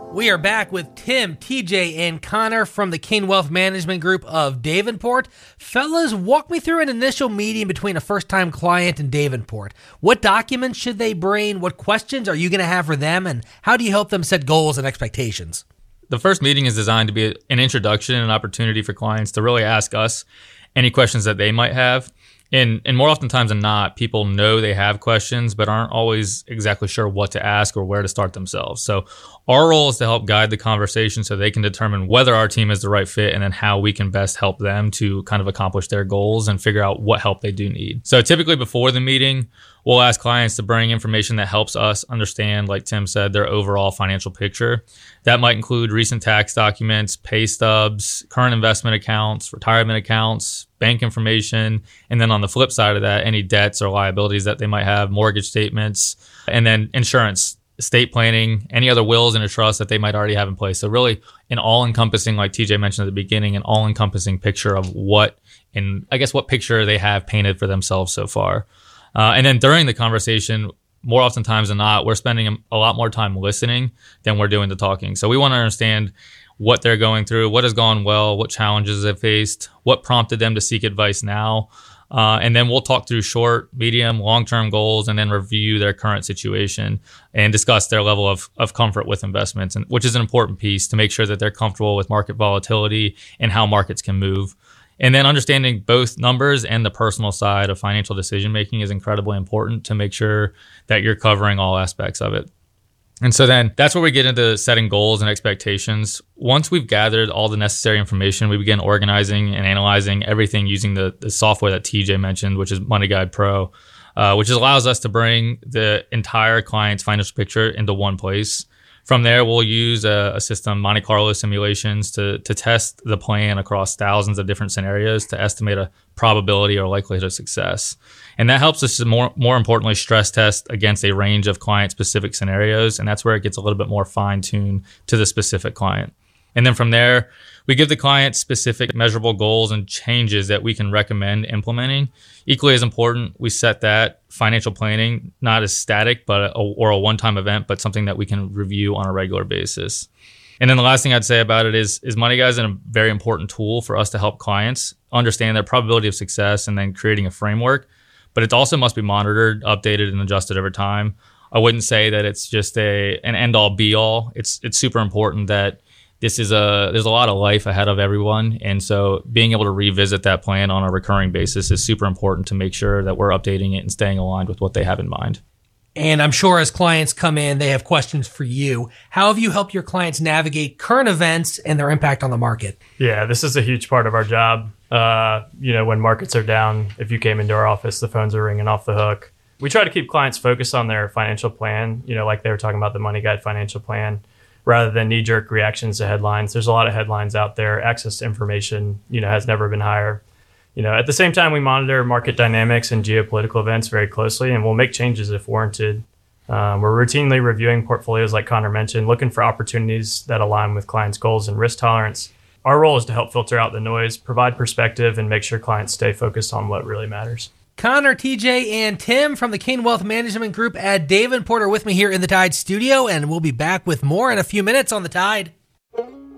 We are back with Tim, TJ, and Connor from the Kane Wealth Management Group of Davenport. Fellas, walk me through an initial meeting between a first-time client and Davenport. What documents should they bring? What questions are you going to have for them? And how do you help them set goals and expectations? The first meeting is designed to be an introduction and an opportunity for clients to really ask us any questions that they might have. And more oftentimes than not, people know they have questions, but aren't always exactly sure what to ask or where to start themselves. So our role is to help guide the conversation so they can determine whether our team is the right fit and then how we can best help them to kind of accomplish their goals and figure out what help they do need. So typically before the meeting, we'll ask clients to bring information that helps us understand, like Tim said, their overall financial picture. That might include recent tax documents, pay stubs, current investment accounts, retirement accounts, bank information, and then on the flip side of that, any debts or liabilities that they might have, mortgage statements, and then insurance, estate planning, any other wills and a trust that they might already have in place. So really an all-encompassing, like TJ mentioned at the beginning, an all-encompassing picture of what picture they have painted for themselves so far. And then during the conversation, more oftentimes than not, we're spending a lot more time listening than we're doing the talking. So we want to understand what they're going through, what has gone well, what challenges they've faced, what prompted them to seek advice now. And then we'll talk through short, medium, long-term goals and then review their current situation and discuss their level of comfort with investments, and which is an important piece to make sure that they're comfortable with market volatility and how markets can move. And then understanding both numbers and the personal side of financial decision-making is incredibly important to make sure that you're covering all aspects of it. And so then that's where we get into setting goals and expectations. Once we've gathered all the necessary information, we begin organizing and analyzing everything using the software that TJ mentioned, which is Money Guide Pro, which allows us to bring the entire client's financial picture into one place. From there, we'll use a system, Monte Carlo simulations, to test the plan across thousands of different scenarios to estimate a probability or likelihood of success. And that helps us to more importantly stress test against a range of client-specific scenarios, and that's where it gets a little bit more fine-tuned to the specific client. And then from there, we give the client specific measurable goals and changes that we can recommend implementing. Equally as important, we set that financial planning not as static or a one-time event, but something that we can review on a regular basis. And then the last thing I'd say about it is Money Guide is a very important tool for us to help clients understand their probability of success and then creating a framework. But it also must be monitored, updated, and adjusted over time. I wouldn't say that it's just an end-all, be-all. It's super important that there's a lot of life ahead of everyone. And so being able to revisit that plan on a recurring basis is super important to make sure that we're updating it and staying aligned with what they have in mind. And I'm sure as clients come in, they have questions for you. How have you helped your clients navigate current events and their impact on the market? Yeah, this is a huge part of our job. When markets are down, if you came into our office, the phones are ringing off the hook. We try to keep clients focused on their financial plan, like they were talking about the Money Guide financial plan, rather than knee-jerk reactions to headlines. There's a lot of headlines out there. Access to information, has never been higher. At the same time, we monitor market dynamics and geopolitical events very closely, and we'll make changes if warranted. We're routinely reviewing portfolios, like Connor mentioned, looking for opportunities that align with clients' goals and risk tolerance. Our role is to help filter out the noise, provide perspective, and make sure clients stay focused on what really matters. Connor, TJ, and Tim from the Kane Wealth Management Group at Davenport are with me here in the Tide studio, and we'll be back with more in a few minutes on the Tide.